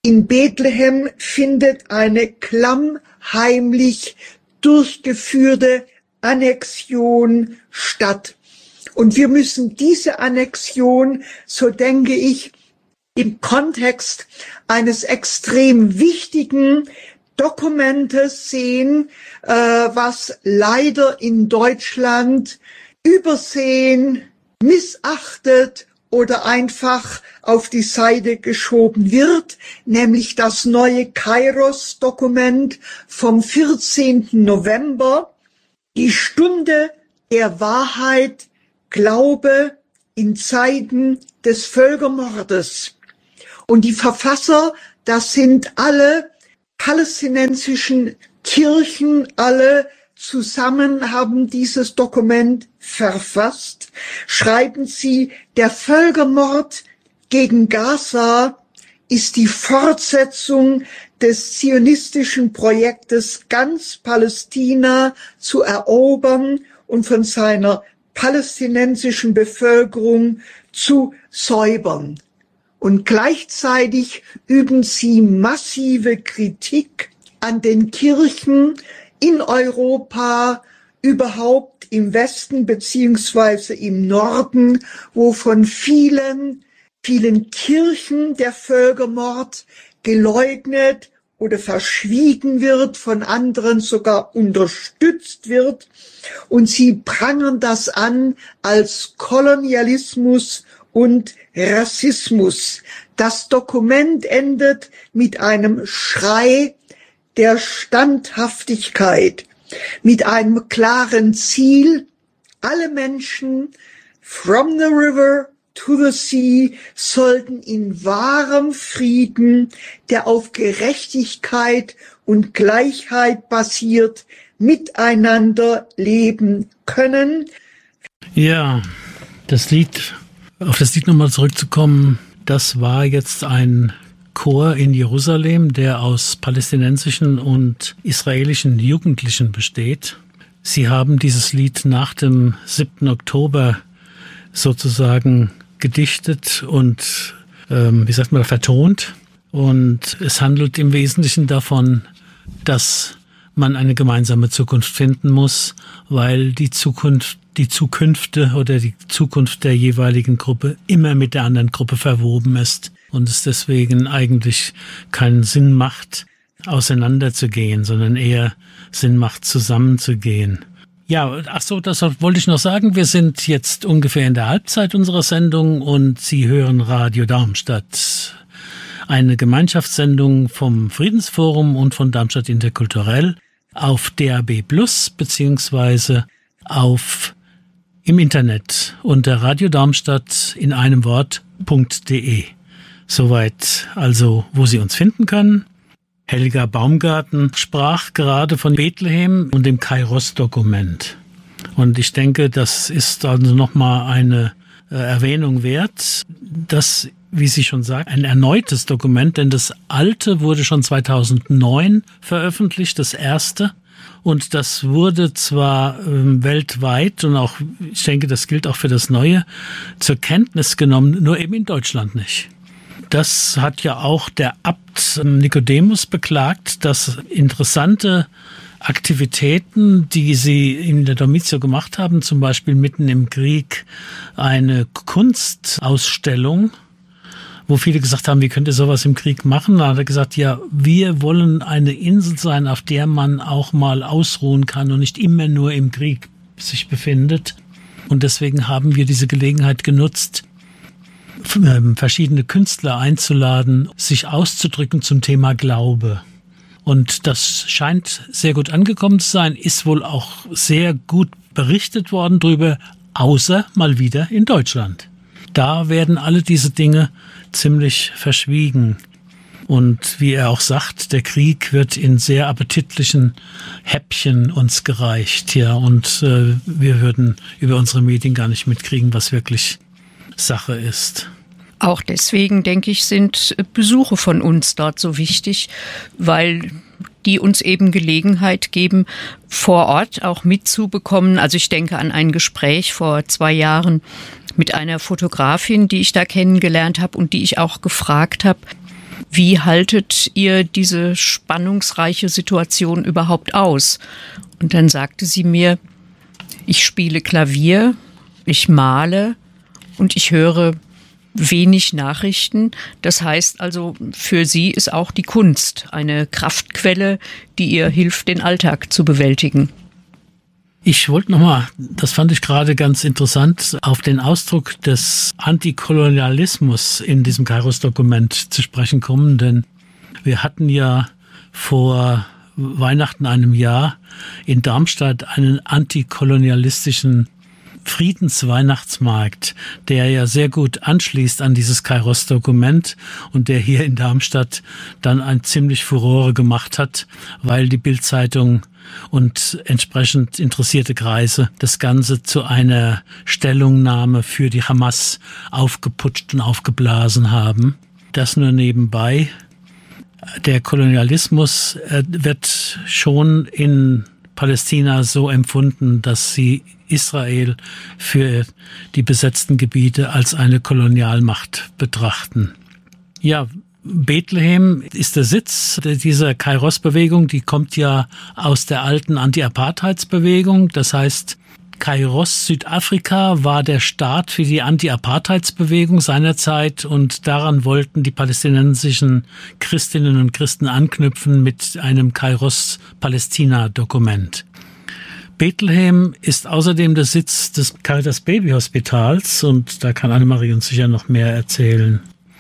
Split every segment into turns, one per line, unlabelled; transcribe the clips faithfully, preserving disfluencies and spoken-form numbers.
In Bethlehem findet eine klammheimlich durchgeführte Annexion statt. Und wir müssen diese Annexion, so denke ich, im Kontext eines extrem wichtigen Dokumentes sehen, äh, was leider in Deutschland übersehen, missachtet oder einfach auf die Seite geschoben wird, nämlich das neue Kairos-Dokument vom vierzehnten November, die Stunde der Wahrheit, Glaube in Zeiten des Völkermordes. Und die Verfasser, das sind alle palästinensischen Kirchen, alle zusammen haben dieses Dokument verfasst. Schreiben sie, der Völkermord gegen Gaza ist die Fortsetzung des zionistischen Projektes, ganz Palästina zu erobern und von seiner palästinensischen Bevölkerung zu säubern. Und gleichzeitig üben sie massive Kritik an den Kirchen in Europa, überhaupt im Westen beziehungsweise im Norden, wo von vielen, vielen Kirchen der Völkermord geleugnet oder verschwiegen wird, von anderen sogar unterstützt wird. Und sie prangern das an als Kolonialismus und Rassismus. Das Dokument endet mit einem Schrei der Standhaftigkeit, mit einem klaren Ziel. Alle Menschen from the river to the sea sollten in wahrem Frieden, der auf Gerechtigkeit und Gleichheit basiert, miteinander leben können.
Ja, das Lied, auf das Lied nochmal zurückzukommen, das war jetzt ein Chor in Jerusalem, der aus palästinensischen und israelischen Jugendlichen besteht. Sie haben dieses Lied nach dem siebten Oktober sozusagen gedichtet und, ähm, wie sagt man, vertont. Und es handelt im Wesentlichen davon, dass man eine gemeinsame Zukunft finden muss, weil die Zukunft, die Zukünfte oder die Zukunft der jeweiligen Gruppe immer mit der anderen Gruppe verwoben ist und es deswegen eigentlich keinen Sinn macht, auseinanderzugehen, sondern eher Sinn macht, zusammenzugehen. Ja, ach so, das wollte ich noch sagen. Wir sind jetzt ungefähr in der Halbzeit unserer Sendung und Sie hören Radio Darmstadt. Eine Gemeinschaftssendung vom Friedensforum und von Darmstadt Interkulturell auf D A B Plus beziehungsweise auf im Internet unter Radio Darmstadt in einem Wort.de. Soweit also, wo Sie uns finden können. Helga Baumgarten sprach gerade von Bethlehem und dem Kairos-Dokument. Und ich denke, das ist also nochmal eine äh, Erwähnung wert, dass, wie sie schon sagt, ein erneutes Dokument, denn das alte wurde schon zweitausendneun veröffentlicht, das erste. Und das wurde zwar ähm, weltweit und auch, ich denke, das gilt auch für das neue, zur Kenntnis genommen, nur eben in Deutschland nicht. Das hat ja auch der Abt Nikodemus beklagt, dass interessante Aktivitäten, die sie in der Domitio gemacht haben, zum Beispiel mitten im Krieg eine Kunstausstellung, wo viele gesagt haben, wie könnt ihr sowas im Krieg machen? Da hat er gesagt, ja, wir wollen eine Insel sein, auf der man auch mal ausruhen kann und nicht immer nur im Krieg sich befindet. Und deswegen haben wir diese Gelegenheit genutzt, verschiedene Künstler einzuladen, sich auszudrücken zum Thema Glaube. Und das scheint sehr gut angekommen zu sein, ist wohl auch sehr gut berichtet worden drüber, außer mal wieder in Deutschland. Da werden alle diese Dinge ziemlich verschwiegen. Und wie er auch sagt, der Krieg wird in sehr appetitlichen Häppchen uns gereicht. Ja, und äh, wir würden über unsere Medien gar nicht mitkriegen, was wirklich Sache ist.
Auch deswegen, denke ich, sind Besuche von uns dort so wichtig, weil die uns eben Gelegenheit geben, vor Ort auch mitzubekommen. Also ich denke an ein Gespräch vor zwei Jahren mit einer Fotografin, die ich da kennengelernt habe und die ich auch gefragt habe, Wie haltet ihr diese spannungsreiche Situation überhaupt aus? Und dann sagte sie mir, ich spiele Klavier, ich male und ich höre wenig Nachrichten. Das heißt also, für sie ist auch die Kunst eine Kraftquelle, die ihr hilft, den Alltag zu bewältigen.
Ich wollte nochmal, das fand ich gerade ganz interessant, auf den Ausdruck des Antikolonialismus in diesem Kairos-Dokument zu sprechen kommen, denn wir hatten ja vor Weihnachten einem Jahr in Darmstadt einen antikolonialistischen Friedensweihnachtsmarkt, der ja sehr gut anschließt an dieses Kairos-Dokument und der hier in Darmstadt dann ein ziemlich Furore gemacht hat, weil die Bild-Zeitung und entsprechend interessierte Kreise das Ganze zu einer Stellungnahme für die Hamas aufgeputscht und aufgeblasen haben. Das nur nebenbei. Der Kolonialismus wird schon in Palästina so empfunden, dass sie Israel für die besetzten Gebiete als eine Kolonialmacht betrachten. Ja, Bethlehem ist der Sitz dieser Kairos-Bewegung, die kommt ja aus der alten Anti-Apartheids-Bewegung. Das heißt, Kairos Südafrika war der Start für die Anti-Apartheids-Bewegung seinerzeit und daran wollten die palästinensischen Christinnen und Christen anknüpfen mit einem Kairos-Palästina-Dokument. Bethlehem ist außerdem der Sitz des Caritas Baby Hospitals und da kann Annemarie uns sicher noch mehr erzählen.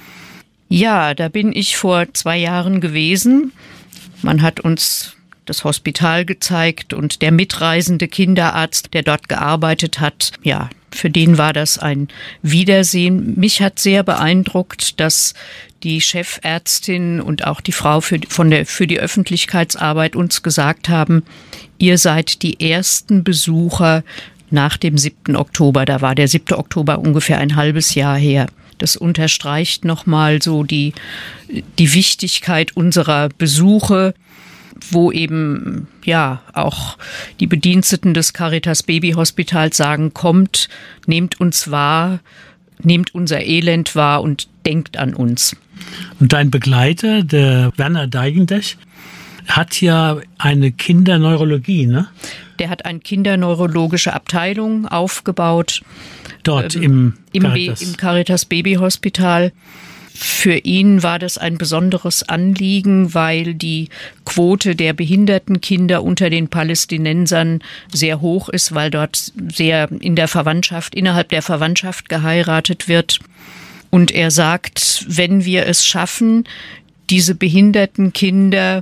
Ja, da bin ich vor zwei Jahren gewesen. Man hat uns das Hospital gezeigt und der mitreisende Kinderarzt, der dort gearbeitet hat, ja, für den war das ein Wiedersehen. Mich hat sehr beeindruckt, dass die Chefärztin und auch die Frau für, von der, für die Öffentlichkeitsarbeit uns gesagt haben, ihr seid die ersten Besucher nach dem siebten Oktober. Da war der siebte Oktober ungefähr ein halbes Jahr her. Das unterstreicht nochmal so die, die Wichtigkeit unserer Besuche, wo eben ja auch die Bediensteten des Caritas Baby Hospitals sagen, kommt, nehmt uns wahr, nehmt unser Elend wahr und denkt an uns.
Und dein Begleiter, der Werner Deigendech, hat ja eine Kinderneurologie, ne?
Der hat eine kinderneurologische Abteilung aufgebaut.
Dort
ähm,
im,
im,
Caritas.
Be- im Caritas Baby Hospital. Für ihn war das ein besonderes Anliegen, weil die Quote der behinderten Kinder unter den Palästinensern sehr hoch ist, weil dort sehr in der Verwandtschaft, innerhalb der Verwandtschaft geheiratet wird. Und er sagt, wenn wir es schaffen, diese behinderten Kinder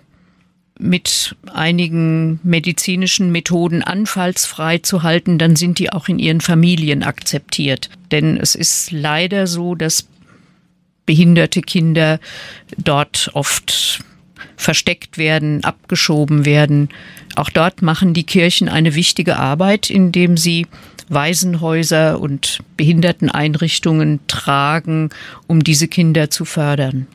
mit einigen medizinischen Methoden anfallsfrei zu halten, dann sind die auch in ihren Familien akzeptiert. Denn es ist leider so, dass behinderte Kinder dort oft versteckt werden, abgeschoben werden. Auch dort machen die Kirchen eine wichtige Arbeit, indem sie Waisenhäuser und Behinderteneinrichtungen tragen, um diese Kinder zu fördern.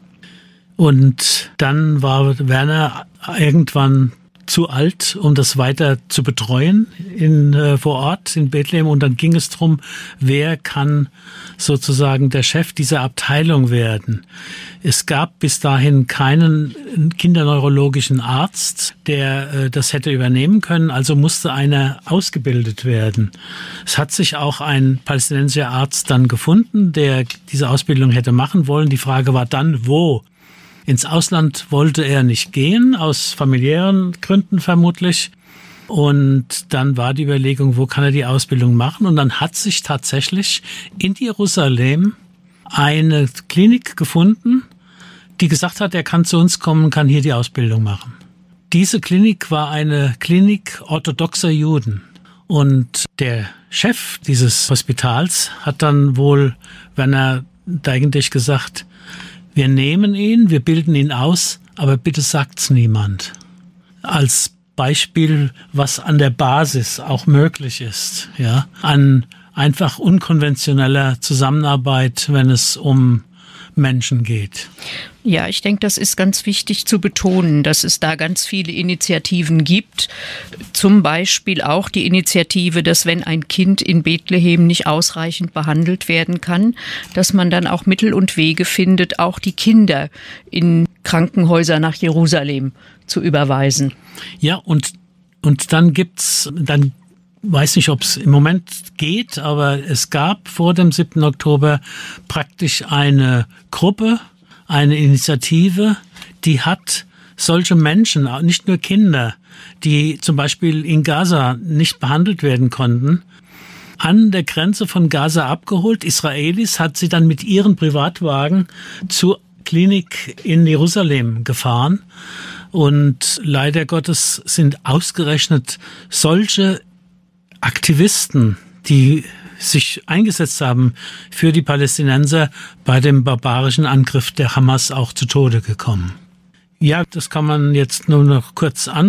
Und dann war Werner irgendwann zu alt, um das weiter zu betreuen in, äh, vor Ort in Bethlehem. Und dann ging es darum, wer kann sozusagen der Chef dieser Abteilung werden. Es gab bis dahin keinen kinderneurologischen Arzt, der äh, das hätte übernehmen können. Also musste einer ausgebildet werden. Es hat sich auch ein palästinensischer Arzt dann gefunden, der diese Ausbildung hätte machen wollen. Die Frage war dann, wo? Ins Ausland wollte er nicht gehen, aus familiären Gründen vermutlich. Und dann war die Überlegung, wo kann er die Ausbildung machen? Und dann hat sich tatsächlich in Jerusalem eine Klinik gefunden, die gesagt hat, er kann zu uns kommen, kann hier die Ausbildung machen. Diese Klinik war eine Klinik orthodoxer Juden. Und der Chef dieses Hospitals hat dann wohl Werner Deigendech gesagt, wir nehmen ihn, wir bilden ihn aus, aber bitte sagt's niemand. Als Beispiel, was an der Basis auch möglich ist, ja, an einfach unkonventioneller Zusammenarbeit, wenn es um Menschen geht.
Ja, ich denke, das ist ganz wichtig zu betonen, dass es da ganz viele Initiativen gibt. Zum Beispiel auch die Initiative, dass wenn ein Kind in Bethlehem nicht ausreichend behandelt werden kann, dass man dann auch Mittel und Wege findet, auch die Kinder in Krankenhäuser nach Jerusalem zu überweisen.
Ja, und, und dann gibt's, dann weiß nicht, ob es im Moment geht, aber es gab vor dem siebten Oktober praktisch eine Gruppe, eine Initiative, die hat solche Menschen, nicht nur Kinder, die zum Beispiel in Gaza nicht behandelt werden konnten, an der Grenze von Gaza abgeholt. Israelis hat sie dann mit ihren Privatwagen zur Klinik in Jerusalem gefahren. Und leider Gottes sind ausgerechnet solche Aktivisten, die sich eingesetzt haben für die Palästinenser, bei dem barbarischen Angriff der Hamas auch zu Tode gekommen. Ja, das kann man jetzt nur noch kurz an